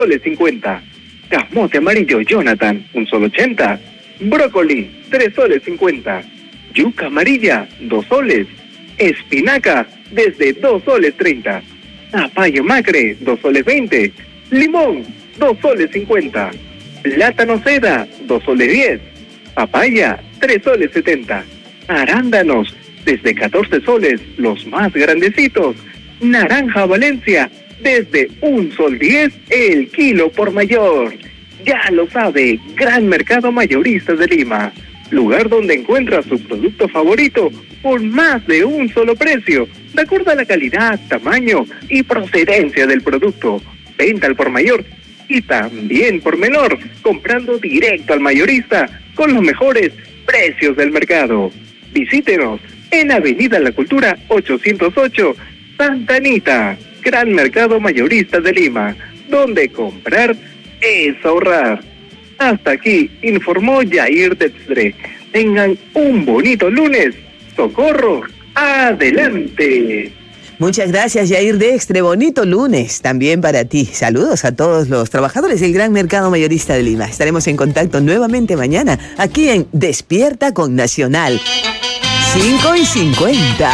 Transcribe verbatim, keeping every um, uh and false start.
soles cincuenta. Camote amarillo Jonathan, un solo ochenta. Brócoli, tres soles cincuenta. Yuca amarilla, dos soles. Espinaca, desde dos soles treinta. Zapallo macre, dos soles veinte. Limón, dos soles cincuenta. Plátano seda, dos soles diez. Papaya, tres soles setenta. Arándanos, desde catorce soles, los más grandecitos. Naranja Valencia, desde un sol diez el kilo por mayor. Ya lo sabe, Gran Mercado Mayorista de Lima, lugar donde encuentra su producto favorito por más de un solo precio, de acuerdo a la calidad, tamaño y procedencia del producto. Venta al por mayor y también por menor, comprando directo al mayorista con los mejores precios del mercado. Visítenos en Avenida La Cultura ochocientos ocho, Santa Anita, Gran Mercado Mayorista de Lima, donde comprar es ahorrar. Hasta aquí informó Yair Dextre. Tengan un bonito lunes. ¡Socorro! ¡Adelante! Muchas gracias, Yair Dextre. Bonito lunes también para ti. Saludos a todos los trabajadores del Gran Mercado Mayorista de Lima. Estaremos en contacto nuevamente mañana aquí en Despierta con Nacional. cinco y cincuenta.